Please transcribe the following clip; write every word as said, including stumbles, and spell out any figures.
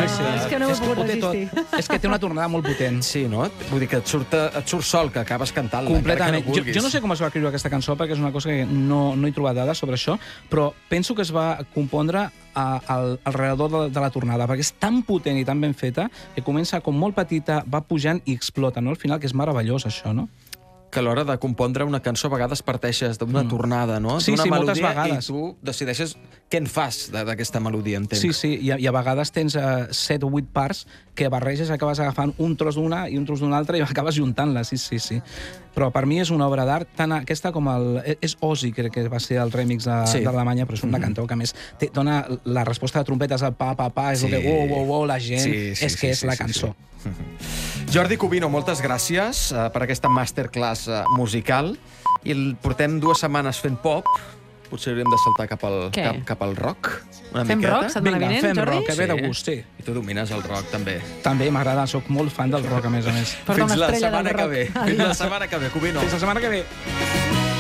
Sí, sí. És que no m'ho És que puc ho té tot. resistir. És que té una tornada molt potent. Sí, no? Vull dir que et surt, et surt sol, que acabes cantant-la. Completament. encara que no jo, vulguis. jo no sé com es va escriure aquesta cançó, perquè és una cosa que no, no he trobat dades sobre això, però penso que es va compondre a, al, alrededor de, de la tornada, perquè és tan potent i tan ben feta que comença com molt petita, va pujant i explota, no? Al final, que és meravellós, això, no? Que a l'hora de compondre una cançó a vegades parteixes d'una mm. tornada, no? Sí, d'una sí, moltes melodia, vegades. I tu decideixes què en fas d'aquesta melodia, entenc. Sí, sí, i a, i a vegades tens uh, set o vuit parts que barreges, acabes agafant un tros d'una i un tros d'una altra i acabes juntant-les, sí, sí, sí. Però per mi és una obra d'art, tant aquesta com el... És Ozzy, crec que va ser el remix de, sí. d'Alemanya, però és una mm-hmm. cantó que, a més, té, dona la resposta de trompetes al pa, pa, pa, és sí. el que, oh, oh, oh, la gent, sí, sí, és que sí, és sí, la sí, cançó. Sí, sí. Jordi Cubino, moltes gràcies uh, per aquesta masterclass uh, musical. I el portem dues setmanes fent pop. Potser hauríem de saltar cap al, cap, cap al rock. Una fem miqueta. rock, setmana Vinga, vinent, fem Jordi? rock, que ve de gust, sí. I tu domines el rock, també. També m'agrada, sóc molt fan del rock, a més a més. Porta Fins una la estrella del setmana que rock. ve. Fins la setmana que ve, Cubino. Fins la setmana que ve.